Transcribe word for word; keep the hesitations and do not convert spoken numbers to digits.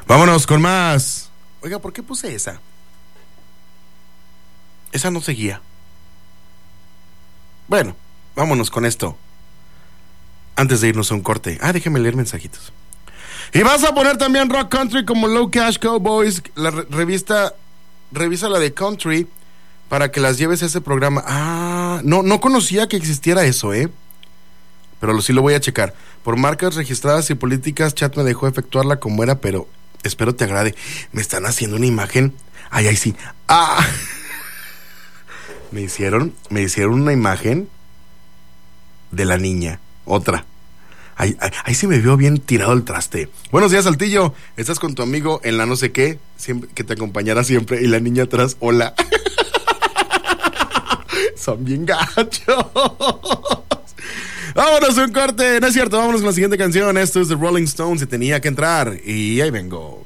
Vámonos con más. Oiga, ¿por qué puse esa? Esa no seguía. Bueno, vámonos con esto. Antes de irnos a un corte. Ah, déjeme leer mensajitos. Y vas a poner también Rock Country como Low Cash Cowboys. La re- revista, revisa la de Country para que las lleves a ese programa. Ah, no, no conocía que existiera eso, ¿eh? Pero lo, sí lo voy a checar. Por marcas registradas y políticas, Chat me dejó efectuarla como era, pero espero te agrade. Me están haciendo una imagen. Ay, ay, sí. Ah. Me hicieron, me hicieron una imagen de la niña. Otra. Ahí, ahí, ahí se me vio bien tirado el traste. Buenos días, Saltillo. Estás con tu amigo en la no sé qué, siempre, que te acompañará siempre. Y la niña atrás, hola. Son bien gachos. Vámonos a un corte. No es cierto, vámonos con la siguiente canción. Esto es de Rolling Stones y tenía que entrar. Y ahí vengo.